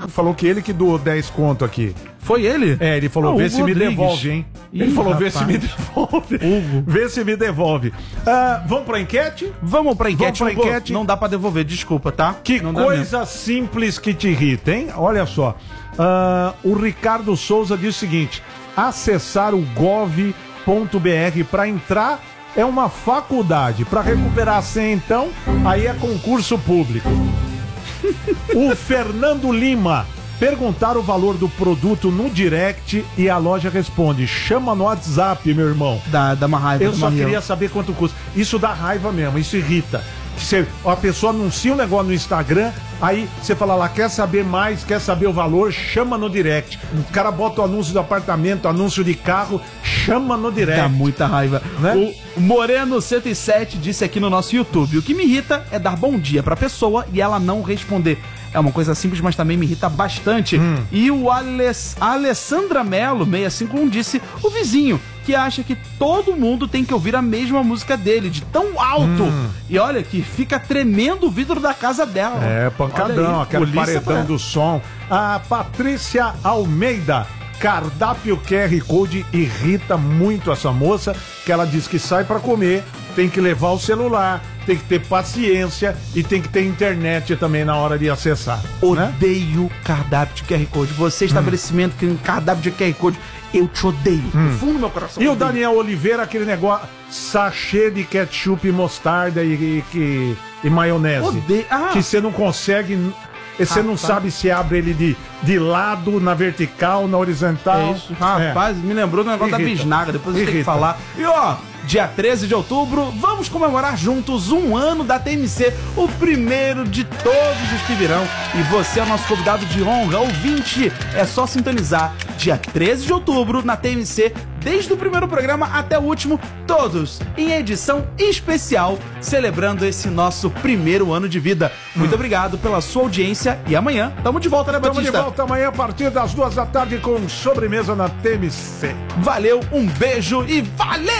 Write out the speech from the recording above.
falou que ele que doou 10 conto aqui. Foi ele? É, ele falou, vê se me devolve, hein? Ele falou, vê se me devolve. Hugo. Vê se me devolve. Vamos pra enquete? Vamos pra enquete. Vamos pra enquete. Não dá pra devolver, desculpa, tá? Que não coisa simples que te irrita, hein? Olha só. O Ricardo Souza diz o seguinte: acessar o gov.br para entrar é uma faculdade. Para recuperar a senha, então, aí é concurso público. O Fernando Lima: perguntar o valor do produto no direct e a loja responde: chama no WhatsApp, meu irmão. Dá uma raiva. Eu só queria saber quanto custa. Isso dá raiva mesmo, isso irrita. A pessoa anuncia um negócio no Instagram, aí você fala lá, quer saber mais, quer saber o valor, chama no direct. O cara bota o anúncio do apartamento, anúncio de carro, chama no direct. Dá muita raiva, né? O Moreno107 disse aqui no nosso YouTube: o que me irrita é dar bom dia pra pessoa e ela não responder. É uma coisa simples, mas também me irrita bastante. E o Alessandra Mello, 651, disse: o vizinho, que acha que todo mundo tem que ouvir a mesma música dele, de tão alto. E olha que fica tremendo o vidro da casa dela. É, pancadão, aquele paredão do som. A Patrícia Almeida: cardápio QR Code irrita muito essa moça, que ela diz que sai pra comer, tem que levar o celular, tem que ter paciência e tem que ter internet também na hora de acessar. Odeio cardápio de QR Code. Você, estabelecimento que tem cardápio de QR Code, eu te odeio. No fundo do meu coração. E o Daniel Oliveira, aquele negócio, sachê de ketchup, mostarda e maionese. Odeio. Que você não consegue... Você não sabe se abre ele de lado, na vertical, na horizontal. É isso. Rapaz, me lembrou do negócio da bisnaga. Depois eu tenho que falar. E ó, dia 13 de outubro, vamos comemorar juntos um ano da TMC, o primeiro de todos os que virão. E você é o nosso convidado de honra, ouvinte. É só sintonizar dia 13 de outubro na TMC, desde o primeiro programa até o último, todos em edição especial, celebrando esse nosso primeiro ano de vida. Muito obrigado pela sua audiência e amanhã tamo de volta, né, Batista? Tamo de volta amanhã a partir das 2 da tarde com sobremesa na TMC. Valeu, um beijo e valeu!